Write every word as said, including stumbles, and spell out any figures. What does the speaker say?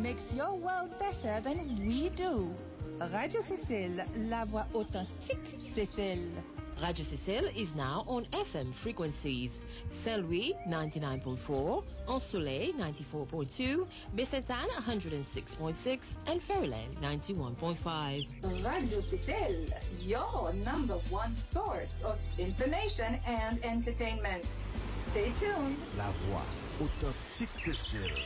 makes your world better than we do. Radio Cécile, la voix authentique Cécile. Radio Cécile is now on F M frequencies. Saint-Louis ninety-nine point four, Ensoleil ninety-four point two, Baie-Sainte-Anne one hundred six point six, and Fairyland ninety-one point five. Radio Cécile, your number one source of information and entertainment. Stay tuned. La voix authentique Cécile.